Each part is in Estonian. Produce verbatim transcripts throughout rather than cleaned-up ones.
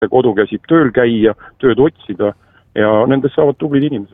kodu käsib tööl käia, tööd otsida ja nendest saavad tublid inimesed.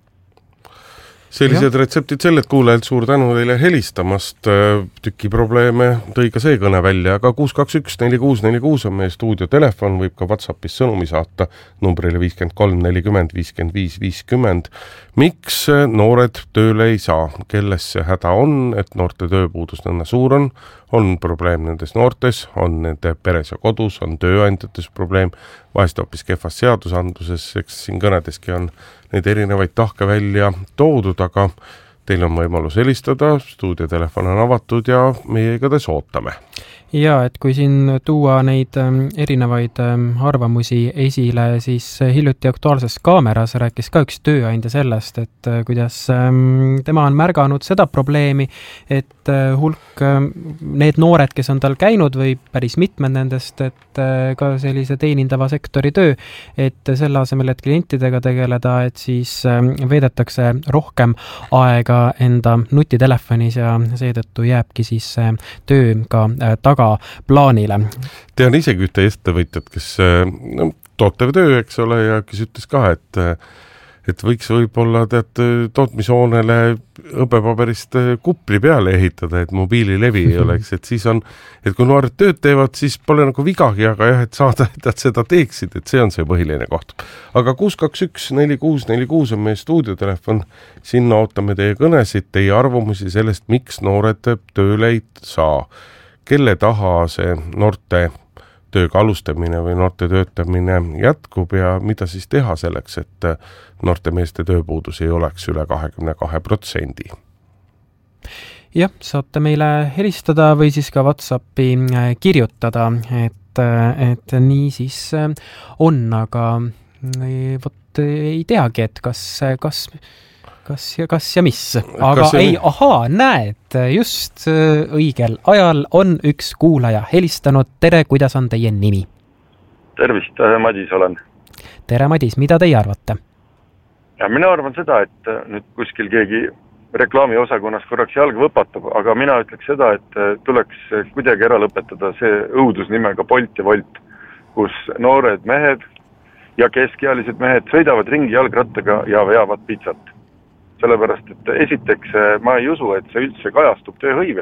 Sellised ja. Retseptid sellelt kuulajalt suur tänu teile helistamast. Tüki probleeme tõi ka see kõne välja, aga kuus kaks üks neli kuus neli kuus on meie stuudio telefon, võib ka WhatsAppis sõnumi saata numbrile viiskümmend kolm nelikümmend viiskümmend viis viiskümmend. Miks noored tööle ei saa? Kelles see häda on, et noorte tööpuudus nõnda suur on? On probleem nendes noortes, on nende peres ja kodus, on tööandjates probleem, vahest hoopis kehvas seadusandluses, eks siin kõnedeski on neid erinevaid tahke välja toodud, aga teil on võimalus helistada, stuudiotelefon on avatud ja meie igatahes ootame. Ja, et kui siin tuua neid erinevaid arvamusi esile, siis hiljuti Aktuaalses Kaameras rääkis ka üks tööandja sellest, et kuidas tema on märganud seda probleemi, et hulk need noored, kes on tal käinud või päris mitmed nendest, et ka sellise teenindava sektori töö, et selle asemel, et klientidega tegeleda, et siis veedetakse rohkem aega enda nutitelefonis ja seetõttu jääbki siis töö ka taga plaanile. Tean isegi ühte ettevõtjat, kes no, tootev töö, eks ole, ja kes ütles ka, et, et võiks võib-olla tead, tootmishoonele õbepaberist kupli peale ehitada, et mobiililevi ei oleks, et siis on, et kui noored tööd teevad, siis pole nagu vigagi, aga jah, et saada, et nad seda teeksid, et see on see põhiline koht. Aga kuus kaks üks neli kuus neli kuus on meie stuudiotelefon, sinna ootame teie kõnesid, teie arvamusi sellest, miks noored tööle ei saa. Kelle taha see noorte tööga alustamine või noorte töötamine jätkub ja mida siis teha selleks, et noorte meeste tööpuudus ei oleks üle kahekümne kahe protsendi. Jah, saate meile helistada või siis ka WhatsAppi kirjutada, et, et nii siis on, aga võt, ei teagi, et kas, kas Kas ja, kas ja mis, aga kas ei, ahaa, näed, just õigel ajal on üks kuulaja helistanud. Tere, kuidas on teie nimi? Tervist, Madis olen. Tere, Madis, mida teie arvate? Ja mina arvan seda, et nüüd kuskil keegi reklaami osakonnas korraks jalga võpatab, aga mina ütleks seda, et tuleks kuidagi ära lõpetada see õudus nimega Bolt ja Volt, kus noored mehed ja keskealised mehed sõidavad ringi jalgrattaga ja veavad pitsat. Sellepärast, et esiteks ma ei usu, et see üldse kajastub tööhõives.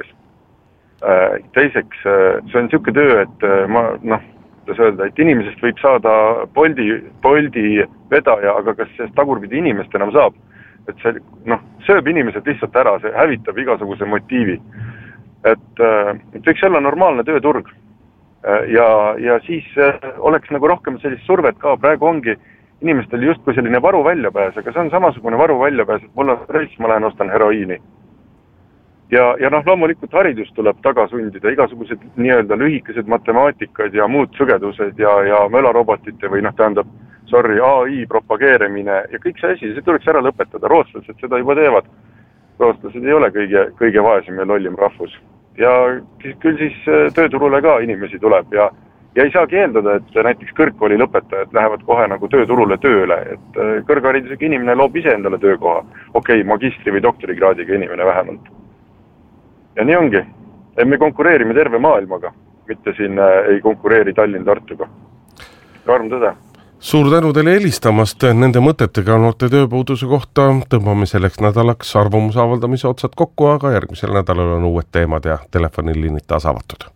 Teiseks, see on niisugune töö, et ma, noh, kuidas öelda, et inimesest võib saada Boldi, Boldi vedaja, aga kas see tagurpidi inimest enam saab? Et see, noh, sööb inimesed lihtsalt ära, see hävitab igasuguse motiivi. Et, et võiks olla normaalne tööturg. Ja, ja siis oleks nagu rohkem sellist survet ka, praegu ongi inimestel justkui selline varu väljapääs, aga see on samasugune varu väljapääs, et mul on reis, ma lähen ostan heroiini. Ja, ja noh, loomulikult haridus tuleb taga sundida, igasugused nii-öelda lühikesed matemaatikad ja muud sõgedused ja, ja mölarobotite või noh, tähendab, sorry, A I propageerimine ja kõik see asi, see tuleks ära lõpetada. Rootslased seda juba teevad. Rootslased ei ole kõige, kõige vaesem ja lollim rahvus. Ja küll siis tööturule ka inimesi tuleb ja Ja ei saa keeldada, et näiteks kõrgkooli lõpetajad lähevad kohe nagu tööturule tööle, et kõrgharidusega inimene loob ise endale töökoha. Okei, magistri või doktorikraadiga inimene vähemalt. Ja nii ongi. Me konkureerime terve maailmaga, mitte siin ei konkureeri Tallinn-Tartuga. Karm tõde. Suur tänu teile helistamast. Nende mõtetega noorte tööpuuduse kohta tõmbame selleks nädalaks arvamuse avaldamise otsad kokku, aga järgmisel nädalal on uued teemad ja telefoniliinid taas avatud.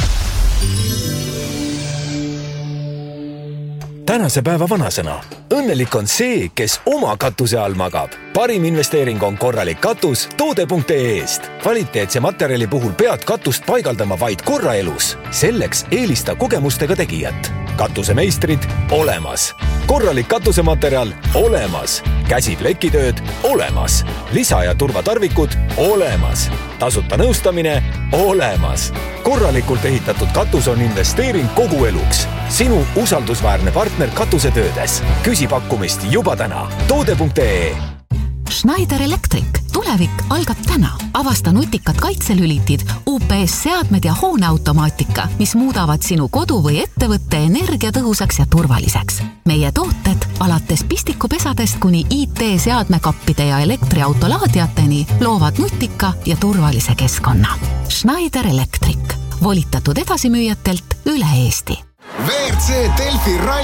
Tänase päeva vanasõna. Õnnelik on see, kes oma katuse all magab. Parim investeering on korralik katus toode punkt ee-st. Kvaliteetse materjali puhul pead katust paigaldama vaid korra elus. Selleks eelista kogemustega tegijat. Katusemeistrid olemas. Korralik katusematerjal olemas. Käsiplekitööd olemas. Lisa- ja turvatarvikud olemas. Tasuta nõustamine olemas. Korralikult ehitatud katus on investeering kogu eluks. Sinu usaldusväärne partner katusetöödes. Küsi pakkumist juba täna. toode punkt ee. Schneider Electric. Tulevik algab täna. Avasta nutikad kaitselülitid, U P S-seadmed ja hooneautomaatika, mis muudavad sinu kodu või ettevõtte energiatõhusaks ja turvaliseks. Meie tooted alates pistikupesadest kuni I T-seadmekappide ja elektriautolaadiateni loovad nutika ja turvalise keskkonna. Schneider Electric. Volitatud edasimüüjatelt üle Eesti. WRC Delfi ralli